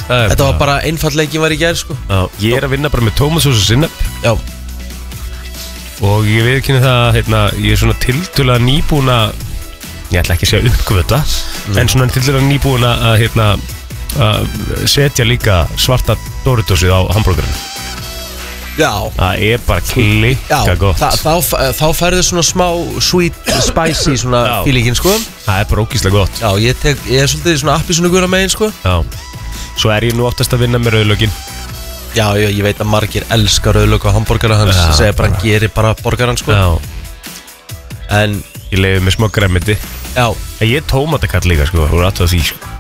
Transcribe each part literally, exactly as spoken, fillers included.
Þetta var bara einfallleikin var í gær sko. Já, ég er að vinna bara með tómatsós og sinnep. Já. Og ég viðurkenni það að hérna, ég er svona tiltölulega nýbúin að, ég ætla ekki að segja uppgöta, mm. en svona tiltölulega nýbúin að hérna, að setja líka svarta Doritosið á hamburgerinu. Já. Það er bara klikka gott. Já, þá, þá færðu svona smá sweet, spicy svona feelingin sko. Það er bara ógeðslega gott. Já, ég, tek, ég er svolítið svona appisínugura megin sko. Já. Svo er ég nú oftast að vinna með rauðlögin. Já, ég, ég veit að margir elskar rauðlög á hamburgera hans. Það segir bara hann gerir bara borgaran sko. Já. En ég leiði með smá gremmiti. Já. En ég er tómatakall líka sko, þú er aðtöða því sko.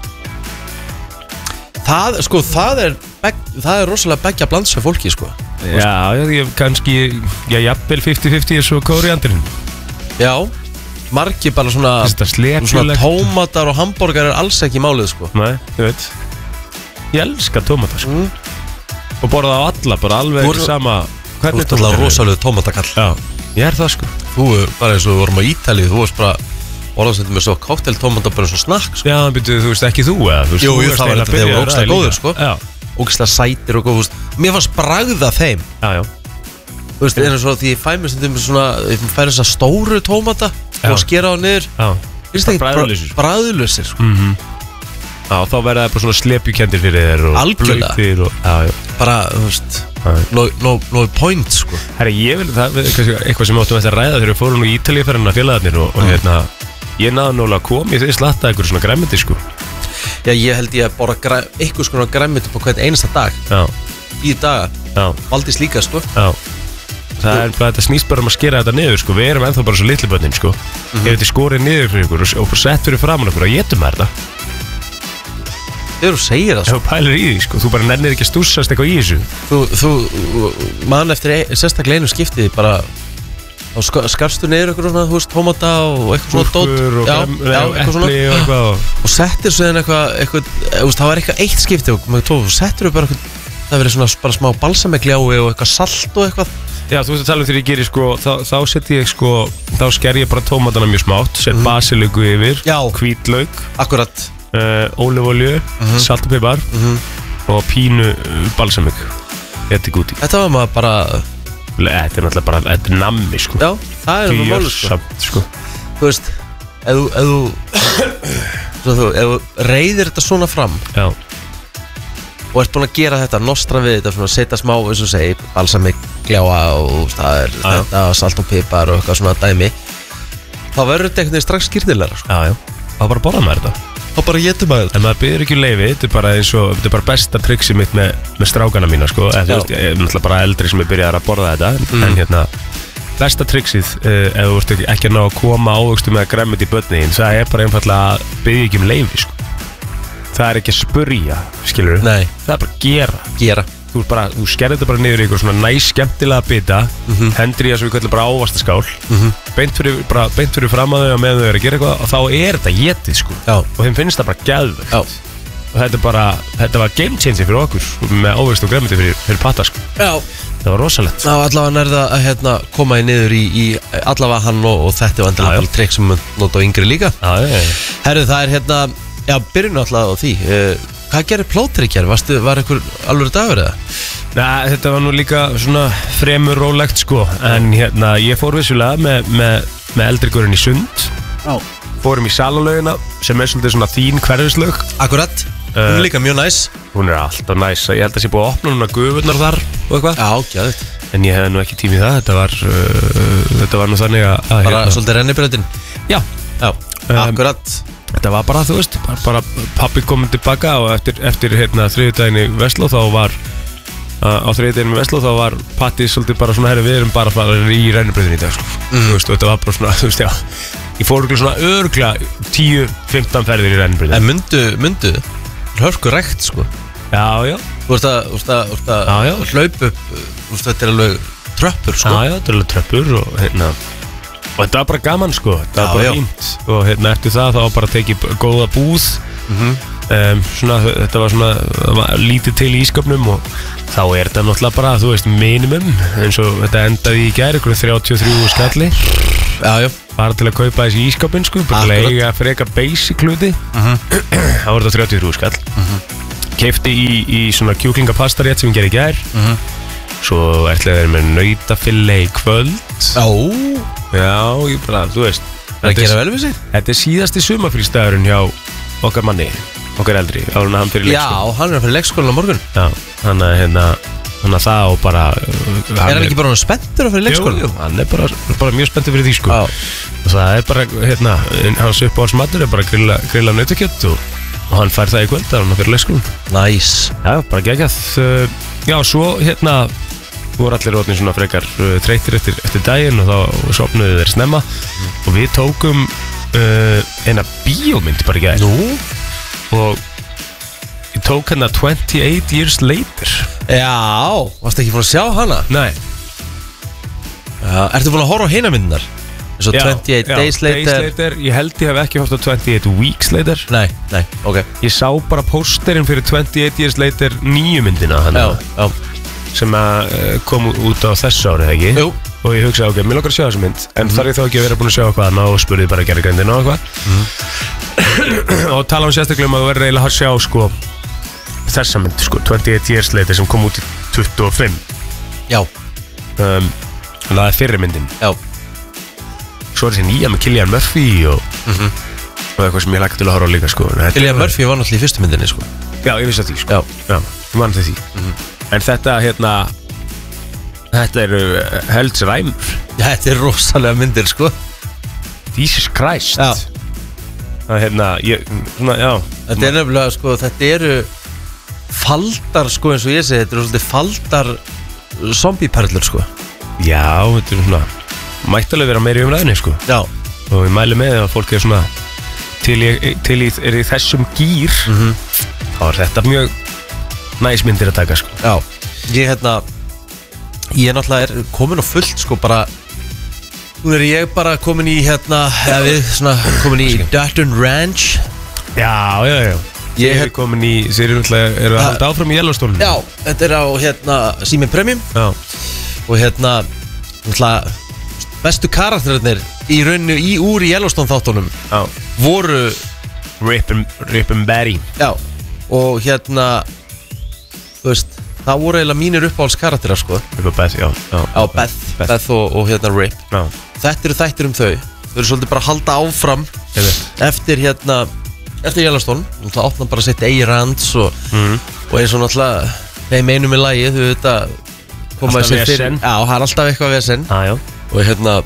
Það, sko, það er, beg, það er rosalega beggja blandsa fólki sko. Já, ég kannski, já, jafnvel fimmtíu fimmtíu er svo kóriandurinn. Já, margir bara svona, svona tómatar og hamburger er alls ekki málið sko. Nei, ég veit. Ég elska tómatar sko. Mm. Og borða á alla, bara alveg Hvor, sama. Þú ert alltaf rosalega tómatakall. Já, ég er það sko. Þú, bara eins og við vorum á Ítalíu, þú varst bara orðaðsendum með svo cocktailtómata bara svona snakk sko. Já, byrju, þú veist ekki þú eða? Þú veist, jú, jú, það var þetta þegar ógstlega góður sko. Já. Ógstlega sætir og góð, mér fannst bragða þeim. Já, já. Þú veist, eins og svo því ég fæ mér stundum svona, ég fær þess að stóru tómata já. Og skera á niður. Já. Finnst það ekki bragðlausir sko. Mhm. Já, þá verða það bara svona slepjukendir fyrir þér og algjörlega og, já, já. Bara, þú veist, no, no, no point sko. Herri, ég vil, það er eitthvað sem áttum eftir að ræða þegar við fórum í Ítalíu fyrir hann að félagarnir og, og hérna, ég náðu náttúrulega að koma í því slatta eitthvað svona græmiti sko. Já, ég held ég að borða græ, eitthvað svona græmiti på hvern einasta dag. Já. Í daga. Já. Valdís líka sko. Já. Það er bara, þetta snýst bara um að skera þetta niður sko. Við erum ennþá bara svo litli börnin sko. Mm-hmm. Ef þetta skorið niður fyrir ykkur og, og sett fyrir framan okkur og getum maður þetta. Þegar þú segir það sko. Þú pælir í því sko, þú bara nennir ekki að stússast eitthvað í þessu. Þú, þú mann eftir e, sérstaklega einu skiptið bara þá skarstu niður eitthvað svona, þú veist, tómata og eitthvað svona dót. Gúrkur og, já, grem, já, eitthvað svona. Og, eitthvað og... og settir svo en eitthvað, eitthvað, eitthvað, það var eitthvað eitt skiptið og með tóf, settir þú bara eitthvað, það verið svona bara smá balsamegljái og eitthvað salt og eitthvað. Já, þú veist að tala um þegar ég gerir sko, þá, þá set ég sko, þá sker ég bara tómatana mjög smátt, set mm. basiliku yfir, hvítlauk. Akkurat. Uh, ólífólju, uh-huh. salt og pipar uh-huh. og pínu balsamik. Þetta er gúti. Þetta var maður bara Þetta er náttúrulega bara, þetta er nammi sko. Já, það er náttúrulega máli sko. sko Þú veist, ef þú ef þú, þú, ef þú reyðir þetta svona fram já. Og ert búin að gera þetta, nostra við þetta svona, setja smá, eins og segi, balsamik, gljáa og það er já. Þetta, salt og pipar og eitthvað svona dæmi þá verður þetta eitthvað strax skýrnilega sko. Já, já, þá bara borða maður þetta þá bara getur maður en maður byrður ekki leiði, þetta er bara eins og þetta er bara besta triksi mitt með, með strákana mína sko. Eð, veist, ég er náttúrulega bara eldri sem er byrjað að borða þetta mm. en hérna, besta triksið uh, ef þú vart ekki, ekki að ná að koma ávöxtu með að græmið í börnin, það er bara einfallega að byrja ekki um leiði sko. Það er ekki að spurja, skilur Nei. Það er bara að gera, gera. Þú, þú skerði þetta bara niður í eitthvað svona næs skemmtilega bita mm-hmm. hendur í það sem við kallum bara ávastaskál mm-hmm. beint, fyrir, bara, beint fyrir fram að þau og með þau er að gera eitthvað og þá er þetta getið sko. Og þeim finnst það bara geðvegt og þetta, bara, þetta var game changer fyrir okkur með ávist og gremmiti fyrir, fyrir patta sko. Það var rosalegt. Já, allavega er það að hérna, koma í niður í, í allavega hann og, og þetta er vandilega bara trikk sem nota á yngri líka. Herru, það er hérna já, byrjun alltaf á því uh, hvað gerir plótrykjar? Var einhver alveg dagur eða? Nei, þetta var nú líka svona fremur rólegt sko en hérna, ég fór vissulega með, með, með eldrigurinn í Sund Já. Fórum í Salalögina sem er svolítið svona þín hverfislaug. Akkurat, hún er uh, líka mjög næs. Hún er alltaf næs, ég held að sé búið að opna núna gufurnar þar og eitthvað. Já, gæðið. En ég hefði nú ekki tími í það, þetta var, uh, þetta var nú þannig að... Bara hérna, svolítið rennibröðin? Já. Já, um, akkurat. Þetta var bara, þú veist, bara, bara pappi komið tilbaka og eftir, eftir hérna, þriðjudaginn í Vestló þá var uh, á þriðjudaginn í Vestló þá var Patti svolítið bara svona, herri, við erum bara að fara í rennibrautin í dag, sko. Mm. Þú veist, og þetta var bara svona, þú veist, já, ég fór svona örgla tíu fimmtán ferðir í rennibrautin. En myndu, myndu, hörku rekt, sko. Já, já. Þú veist að, þú veist að, þú veist að já, já. Hlaup upp, þú veist, þetta er alveg tröppur, sko. Já, já, þetta er alveg tröppur og hérna... Og þetta var bara gaman sko, þetta var bara fínt og hérna eftir það þá var bara að tekið góða búð mm-hmm. um, svona, þetta var svona, það var lítið til í ískapnum og þá er þetta náttúrulega bara, þú veist, minimum eins og þetta endaði í gær, ykkur þrjátíu og þrjú skalli Já, já bara til að kaupa þessi ískapin sko, bara eiga frekar basic hluti uh-huh. þá var þetta þrjátíu og þrjú skall uh-huh. Keypti í, í svona kjúklingapastarétt sem ég gerði í gær Mhm. Svo ætlaði þeir með nautafille í kvöld Ó, Já, ég bara, þú veist það er að gera vel við sig Þetta er síðasti sumafrístagurinn hjá okkar manni, okkar eldri, áður en hann fyrir Já, leikskóla. hann er að fyrir leikskólan á morgun Já, hann er hérna, hann er það og bara... uh, Er hann ekki bara hann spenntur að fyrir leikskólan? Jú, jú, hann er bara, bara mjög spenntur fyrir því, sko. Já. Og það er bara, hérna, hans uppáhaldsmatur er bara að grilla, grilla nautakjött og, og hann fær það í kvöld að hann fyrir leikskólan. Næs Já, bara geggjað. Uh, Já, svo, hérna, voru allir rótni svona frekar uh, þreyttir eftir, eftir daginn og þá sopnuðu þeir snemma mm. og við tókum uh, eina bíómynd bara í gær Nú? og ég tók hérna twenty-eight years later. Já, varstu ekki búin að sjá hana? Nei. Já, ertu búin að horfa á hina myndinar? Eins og Já, twenty-eight já, days later days later. Ég held ég hef ekki hort á twenty-eight weeks later. Nei, nei, ok Ég sá bara pósterinn fyrir twenty-eight years later nýju myndina Já, hana, já, sem að uh, kom út á þessu árið, ekki? jú Og ég hugsaði, ok, mér langar að sjá þessa mynd En mm. þar ég þá ekki að vera búin að sjá eitthvað annað og spurði bara gerðigrændina og eitthvað mm. Og tala um sérstaklega um að þú verður eiginlega að sjá sko þessa mynd, sko, twenty-eight years later sem kom út í tuttugu og fimm Já, um, Það er fyrri myndin já Svo er þessi nýja með Cillian Murphy og, Mhm. og eitthvað sem ég lakka til að horfa á líka, sko Þetta Cillian er- Murphy var náttúrulega í fyrstu myndinni, sko Já, ég vissi að því, sko Já, Já, ég mann til því En þetta, hérna Þetta eru uh, Helds ræmur Já, þetta er rosalega myndir, sko Jesus Christ Já. Það er hérna, ég, svona, já Þetta er nefnilega, sko, þetta eru faldar, sko, eins og ég segi Þetta eru svolítið faldar zombieperlur, sko Já, þetta er svona mættulega vera meiri umræðinni, sko Já, og ég mæli með að fólk er svona til í, til í, er í þessum gýr Mhm. þá er þetta mjög næsmyndir að taka, sko já Ég, hérna Ég er náttúrulega er komin á fullt, sko, bara Nú er ég bara komin í, hérna Eða við, svona, komin í Dutton Ranch Já, já, já Ég Ég hef- er komin í, þeir eru náttúrulega eru að Ha- halda áfram í Yellowstone Já, þetta er á, hérna, Síminn Premium Já, Og hérna, náttúrulega Bestu karakterinir í rauninu í úr í Yellowstone þáttunum já Voru, Rip and, Rip and Barry já Og hérna Þú veist, það voru eiginlega mínir uppáhalds karakterar, sko Rip and Beth, já, já Á Beth, Beth, Beth. og, og hérna Rip Já, Þetta eru þættir um þau Þau eru svolítið bara að halda áfram ég veit Eftir hérna Eftir Yellowstone Náttúrulega opna bara sitt eigi rands og, Mhm. og eins og náttúrulega Þeim einum í lagi Þú veit að koma Alltaf sér fyrir- vesen. Já, það er alltaf eitthvað vesen Já, já Og hérna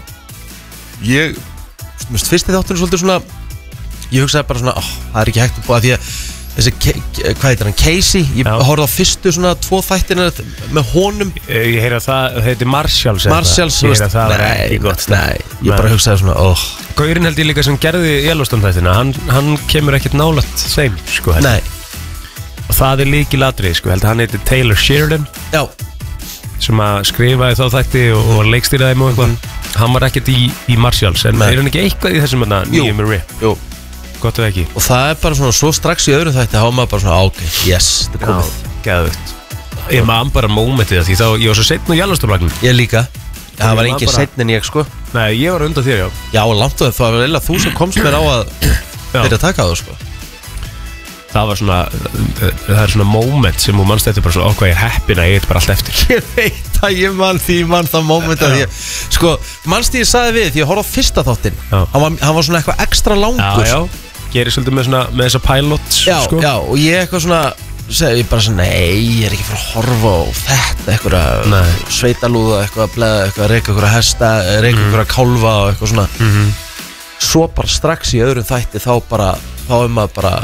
Ég Mest fyrsti þáttur svolítið svona Ég hugsaði bara svona oh, Það er ekki hægt að búa Því að Þessi, Ke- hvað heitir hann, Casey Ég Já. horfði á fyrstu svona tvo þættina Með honum Ég ég heyri að það, það heiti Marshalls eða Marshalls það. Ég heyri að það var nei, ekki gott nei, ég bara hugsaði svona oh, Gaurinn held ég líka sem gerði Yellowstone þættina hann, hann kemur ekkert nálægt þeim, sko held ég. Nei, Og það er líkil atriði, sko, held að hann heiti Taylor Sheridan já, sem að skrifaði þá þætti og, og leikstýraði þeim og eitthvað Hann var ekkert í, í Marshalls En Nei. er hann ekki eitthvað í þessum hérna Jú. nýjum með Rip? jú Gott eða ekki Og það er bara svona Svo strax í öðrum þætti Há maður bara svona ok, yes, þetta er komið geðvögt Ég maður bara mómentið það því þá ég var svo setn á Yellowstone-vagnin Ég líka Það var Ég engin bara- seinni en ég sko Nei, ég var undan þér, já Já, langt á það Það var eiginlega þú sem komst mér á að Já. Byrja að taka það sko Það var svona, það er svona moment sem þú mannst þetta bara svona okkar ég er heppin að ég er bara allt eftir Ég veit að ég mann því Ég mann það moment að ég Sko, mannst ég sagði við Því ég horfði á fyrsta þáttinn Já. hann var, hann var svona eitthvað ekstra langur Já, já, gerir svolítið með, svona, með þessa pilots já, sko. já, og ég eitthvað svona segi ég bara svona, nei, ég er ekki fyrir að horfa á þetta, eitthvað Nei. sveitalúða, eitthvað að bleða, eitthvað að reyka eitthvað að hesta, reyka Mhm. eitthvað að kálfa og eitthvað svona Mhm. svo bara strax í öðrum þætti þá bara, þá er maður bara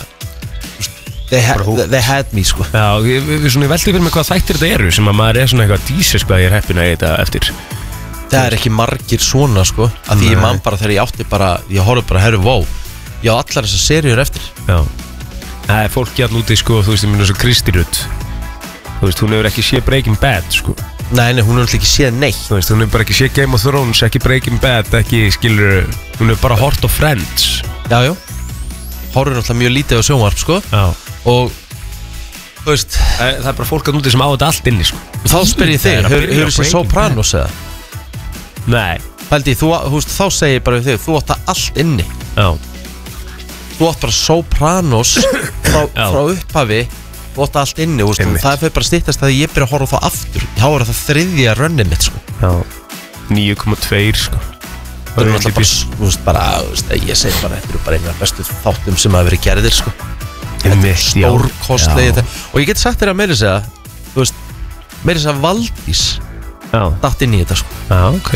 they, ha Bara hú- they, they had me, sko Já, ég, ég, ég, svona, ég veldi fyrir mig hvað þættir þetta eru sem að maður er svona eitthvað dísis hvað ég er heppin að þetta eftir það er ekki margir svona, sko að því ég Nei. man bara þegar ég átti bara ég horfði bara, herru, vó ég á allar þessar seríur eftir Já Það er fólk hérna úti, sko, þú veist, ég minna svo Kristi Rutt Þú veist, hún hefur ekki séð Breaking Bad, sko nei, nei, hún er alltaf ekki séð neitt Þú veist, hún hefur bara ekki séð Game of Thrones, ekki Breaking Bad, ekki, skilur Hún hefur bara hort á Friends já, já, horfði náttúrulega mjög lítið á sjónvarp, sko Já og, þú veist Það það er bara fólk hérna úti sem á þetta allt inni, sko þá spyr ég þig, Það er að hefur byrja á þú séð Breaking Sopranos eða? Nei, Pældi, þú, þú veist, þá segir ég bara við þig, þú átt það allt inni já Þú átt bara Sopranos frá, Já. frá upphafi spotta allt inni úst, það fyrir bara stýttast að ég byrja að horfa á það aftur þá er það þriðja rönnið mitt sko. Já, níu komma tvö sko. Það er náttúrulega bara, þú veist, bara úst, ég segi bara, þetta eru bara einhverja bestu þáttum sem hafa verið gerðir sko. Þetta er stórkostlega og ég get sagt þér að meira segja þú veist, meira segja Valdís datt inn í þetta sko. Já, ok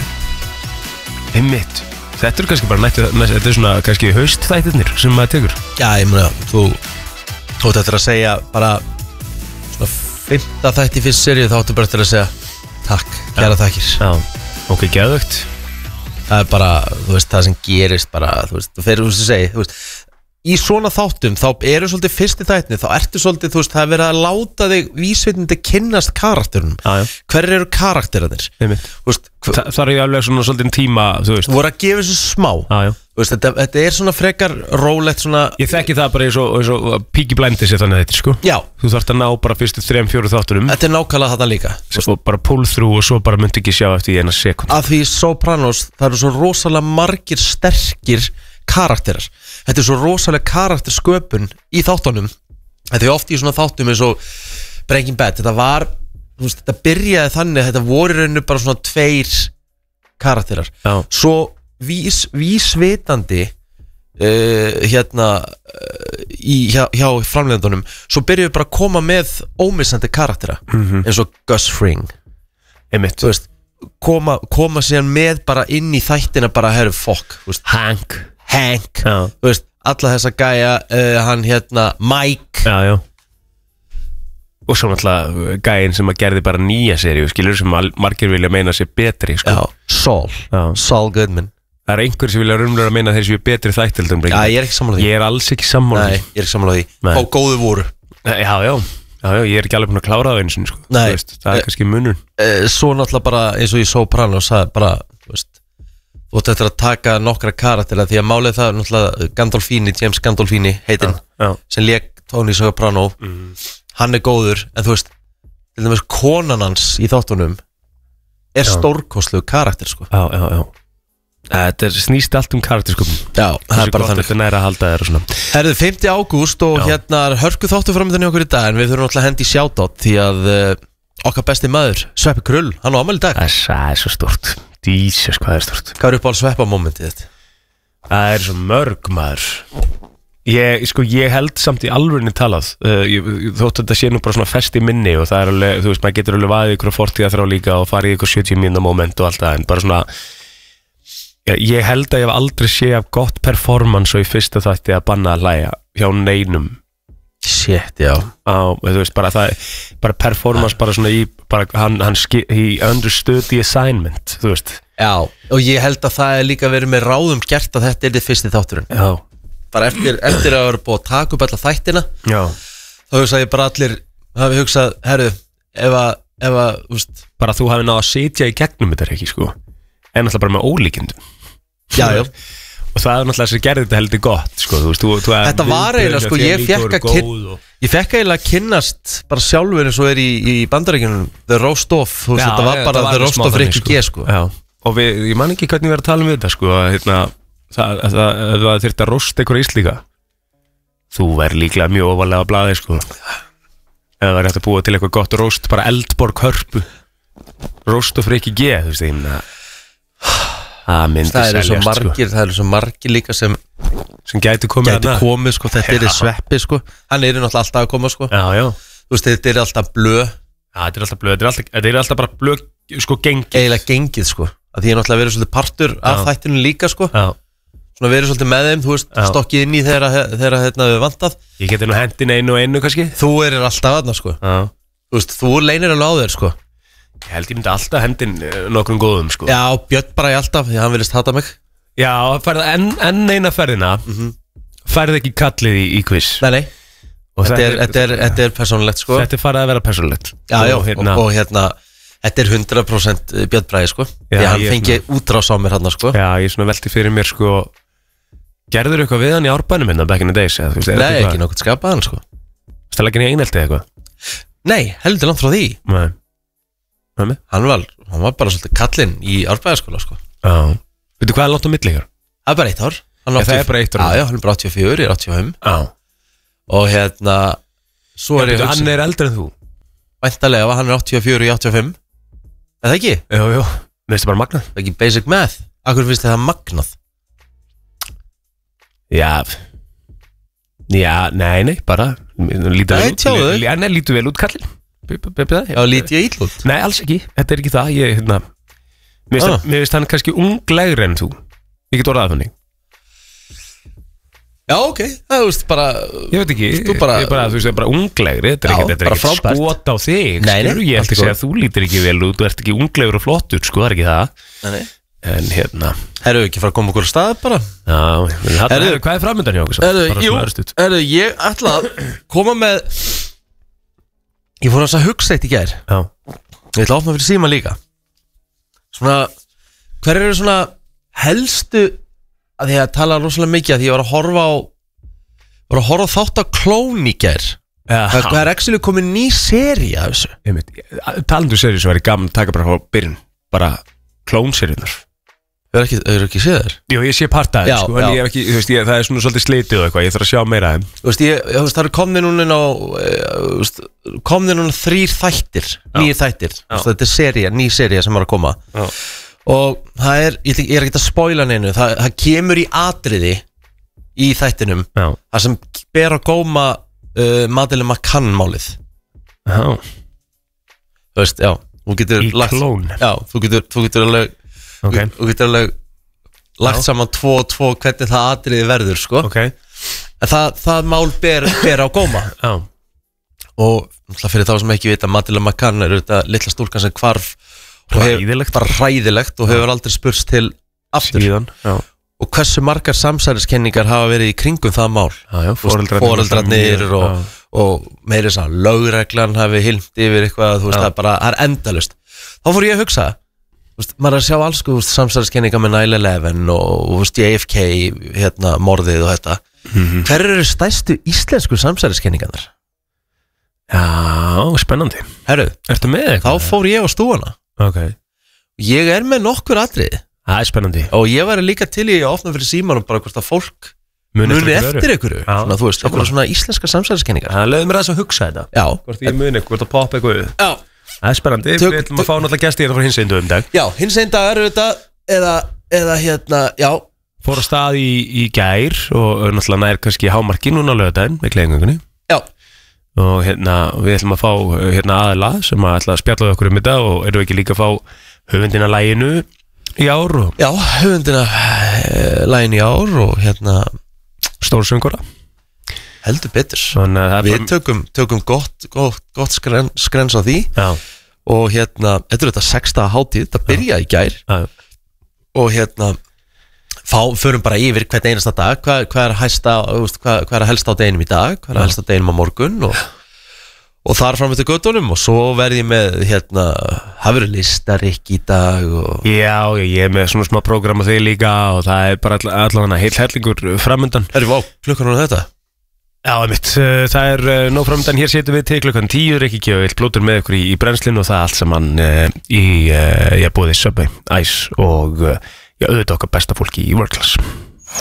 Einmitt Þetta er kannski bara nættu, þetta er svona kannski haustþættirnir sem maður tekur. Já, ég meina, þú þú ættir að segja bara svona fimmta þætti fyrst seríu þá ættir bara eftir að segja takk, kæra þakkir. Já, ok, geðvögt. Það er bara, þú veist, það sem gerist bara, þú veist, þú fyrir, þú veist, þú segir, þú veist í svona þáttum, þá eru svolítið fyrsti þættinni, þá ertu svolítið, þú veist, það er verið að láta þig vísveitandi kynnast karakterunum. Hver eru karakterarnir? Þa, það er alveg svona svolítið tíma, þú veist. Þú voru að gefa þessu smá. Já, já. Veist, þetta, þetta er svona frekar rólegt svona. Ég þekki það bara eins og, eins og Peaky Blinders er þannig þetta, sko. Já. Þú þarft að ná bara fyrstu þrem, fjóru þáttunum. Þetta er nákvæmlega þetta líka. Svo bara pull through og svo bara myndi ekki sjá eftir í eina sekund. Að því Sopranos, það eru svo rosalega margir sterkir karakterar. Þetta er svo rosalega karaktersköpun í þáttunum. Þetta er oft í svona þáttum eins og Breaking Bad. Þetta var, þú veist, þetta byrjaði þannig, þetta voru rauninu bara svona tveir karakterar. Já. Svo vís, vísvitandi uh, hérna uh, í, hjá, hjá framleiðendunum, svo byrjuðu bara að koma með ómissandi karaktera, mm-hmm. eins og Gus Fring. Einmitt. Þú veist, koma, koma síðan með bara inn í þættina bara, herru, fokk. Hank. Hank, já. Þú veist, alla þessa gæja, uh, hann hérna, Mike. Já, já. Og svo náttúrulega gæin sem að gerði bara nýja seríu, skilur, sem margir vilja meina sér betri, sko. Já, Saul, já. Saul Goodman. Það er einhver sem vilja rumlega meina þeir séu betri þættildum. Já, ég er ekki sammála því. Ég er alls ekki sammála því. Nei, ég er ekki sammála því. Á góðu voru. Já, já, já, já, ég er ekki alveg búin að klára það eins og, sko. Nei. Veist, það er kannski munur. Svo náttúrulega bara eins og í Sopranos, það er bara, þú veist, þú ætti eftir að taka nokkra karaktera því að málið það náttúrulega Gandolfini, James Gandolfini heitinn, já, já. Sem lék Tony Soprano, mm. Hann er góður, en þú veist, til dæmis konan hans í þáttunum er stórkostlegur karakter, sko. Já, já, já. Þetta er snýst allt um karakterskupin. Já, það er bara þannig. Þetta er næra að halda þér og svona. Herðu, fimmta ágúst og já. Hérna er hörku þáttu framöndan í okkur í dag, en við þurfum náttúrulega að hendi í shoutout því að uh, okkar besti maður, Sveppi Krull, hann á afmæli í dag. Það er svo stort. Jesus, hvað er stort. Hvað er upp á Sveppa momentið þetta? Það er svo mörg maður. Ég, sko, ég held samt í alvörinni talað uh, ég, þótt að þetta sé nú bara svona fest í minni og það er alveg, þú veist, maður getur alveg vaðið ykkur á fortíða þrá líka og farið ykkur sjötíu mínúna moment og allt það, en bara svona ég, ég held að ég hef aldrei séð af gott performance og í fyrsta þætti að banna að hlæja hjá neinum. Shit, já. Á, þú veist, bara það bara performance, bara svona í bara, hann, hann he understood the assignment, þú veist. Já, og ég held að það er líka verið með ráðum gert að þetta er þið fyrsti þátturinn. Já. Bara eftir, eftir að vera búið að taka upp alla þættina. Já. Þá hugsaði ég bara allir hafi hugsað, herru, ef að, ef að, þú veist, bara þú hafi náð að sitja í gegnum þetta ekki, sko, en alltaf bara með ólíkindum. Já, já. Og það er náttúrulega sem gerði þetta heldur gott, sko, þú veist, þú, þú þetta var eiginlega, sko, ég fekk að kyn, og... ég fekk eiginlega að kynnast bara sjálfur eins og er í, í Bandaríkjunum The Roast Off, þú veist, þetta var bara The Roast Off Rikki G, sko. Já, og við, ég man ekki hvernig við erum að tala um þetta, sko, að, hérna, það, það, það þurfti að rosta ykkur íslíka, þú væri líklega mjög ofalega á blaði, sko, eða væri hægt að búa til eitthvað gott rost, bara Eldborg Hörpu Roast of Rikki G, þú veist, einna það myndi seljast, sko. Margir, það eru svo margir líka sem sem gæti komið, gæti komið, sko, þetta er Sveppi, sko, hann er náttúrulega alltaf að koma, sko. Já, já. Þú veist, þetta er alltaf blöð. Já, þetta er alltaf blöð, þetta er alltaf, þetta er alltaf bara blöð, sko, gengið. Eiginlega gengið, sko, að því ég náttúrulega verið svolítið partur af þættinu líka, sko. Já. Svona verið svolítið með þeim, þú veist, já. Stokkið inn í þeirra, þeirra, hérna, við vantað. Ég geti nú hendin einu og einu, kannski. Þú erir alltaf aðna, sko. Já. Þú veist, þú leynir alveg á þér, sko. Ég held ég myndi alltaf hendin nokkrum góðum, sko. Já, Björn bara í alltaf, því hann vilist hata mig. Já, ferð enn en eina ferðina, mm-hmm. Ferð ekki kallið í, í quiz. Nei, nei. Og þetta er, þetta er, þetta er persónulegt, sko. Þetta er farið að vera persónulegt. Já, já, og hérna, og, og hérna, þetta er hundrað prósent Björn Bragi, sko. Já, því hann fengi útrás á mér hann, sko. Já, ég svona velti fyrir mér, sko, gerður eitthvað við hann í árbænum minna back in the days, eða, þú veist, nei, ekki nokkuð skapað hann, sko. Stæla ekki í einelti eitthvað? Nei, heldur langt frá því. Nei. Nei. Hann var, hann var bara svolítið kallinn í árbæðaskóla, sko. Já. Veitu hvað er langt á milli hér? Það er bara eitt ár. Já, það er bara eitt ár. Já, já, hann er bara áttatíu og fjögur, ég er áttatíu og fimm. Já. Og hérna, Svo er ég Hann er eldri en þú Væntalega, hann er áttatíu og fjögur í áttatíu og fimm Er það ekki? Jú, jú, mér finnst það bara magnað Það er ekki basic math Akkur finnst það magnað? Já Já, nei, nei, bara Lítur vel út Já, nei, lítur vel út, kallinn Já, lítur ég ítl út? Nei, alls ekki, þetta er ekki það Ég, hérna Mér finnst hann kannski unglegri en þú Ég get orðað þannig Já, ok, það er veist bara Ég veit ekki, þú bara, ég bara, þú veist, það er bara unglegri Þetta er já, ekki, þetta er ekki skot á þig Nei, nei, ég ætti að segja að þú lítir ekki vel út Þú ert ekki unglegur og flottur, sko, það er ekki það Nei, nei En hérna Herru, ekki fara að koma okkur á stað bara Já, herru, hvað er framöndan hjá okkur? Herru, jú, herru, ég ætla að koma með Ég fór að hugsa eitt í gær Já Ég ætla að opna fyrir síma líka Svona, hver eru svona helstu að því að tala rosalega mikið að því ég var að horfa á var að horfa á þátt á Klón í gær ja, það er actually komið ný seri af þessu talandu seri sem væri gaman að taka bara á byrjun bara Klón-seríunar Þau eru ekki, ekki séð þér? Jú, ég sé part af það, sko, en ég hef ekki, þú veist, ég, það er svona svolítið slitið og eitthvað, ég þarf að sjá meira af þeim Þú veist, ég, þú veist, það eru komnið núna inn á uh, komnið núna þrýr þættir nýjir þættir, þú veist, þetta er sería, ný sería sem er að koma Já. Og það er, ég, ég er ekki að spoila neinu það, það kemur í atriði í þættinum já. Það sem ber að góma uh, Madeleine McCann málið Já Þú veist, já Þú getur í lagt, Klón Já, þú getur, þú getur alveg okay. Þú getur alveg lagt já. Saman tvo og tvo hvernig það atriði verður, sko okay. En það, það mál ber, ber á góma Já Og fyrir þá sem ekki vita Madeleine McCann er þetta litla stúlkan sem hvarf Hræðilegt Bara hræðilegt og hefur aldrei spurst til aftur Síðan, Og hversu margar samsæriskenningar hafa verið í kringum það mál já, já, Foreldrarnir og, og meiri þess að lögreglan hafi hilmt yfir eitthvað Þú veist, það er bara, það er endalust Þá fór ég að hugsa veist, maður er að sjá alls samsæriskenningar með nine eleven og veist, J F K hérna, morðið og þetta mm -hmm. Hver eru stærstu íslensku samsæriskenningarnar? Já, spennandi Herru, ertu með eitthvað? Þá fór ég á stúana Okay. Ég er með nokkur atriði Það er spennandi Og ég væri líka til í að opna fyrir símanum bara hvort að fólk muni eftir ykkur Svona, þú veist, okkur svona íslenska samsæðiskenningar Það leiði mér aðeins að hugsa þetta Já Hvort ég muni, hvort að poppa eitthvað Já Það er spennandi, Tök, við ætlum að fá náttúrulega gæsti hérna frá hins einn dag um dag Já, hins einn dag eru þetta Eða, eða hérna, já Fór að stað í, í gær Og náttúrulega nær kannski hámarki núna á laugardaginn Með gleðingunni Já Og hérna, við ætlum að fá hérna aðila sem að ætla að spjalla okkur um þetta og erum við ekki líka að fá höfundina læginu í ár og... Já, höfundina uh, læginu í ár og hérna stórsöngura heldur betur Við bara... tökum, tökum gott, gott, gott skren, skrens á því Já. Og hérna, þetta er þetta sexta hátíð þetta byrjaði í gær Já. Og hérna Fá, förum bara yfir hvern einasta dag hvað, hvað er hæsta, hvað, hvað er helst á deginum í dag hvað er helst á deginum á morgun og, og þar fram eftir göttunum og svo verð ég með hérna hafur listarik í dag og... Já, ég er með svona smá prógram á þig líka og það er bara allavega heil hellingur framöndan Erum við á klukkan á þetta? Já, mitt, það er nóg framöndan hér setjum við til klukkan tíu Rikki G og eitt blótur með ykkur í, í brennslinu og það er allt saman uh, í, uh, ég búið í Subway, Ice og uh, Já, auðvitað okkar besta fólki í World Class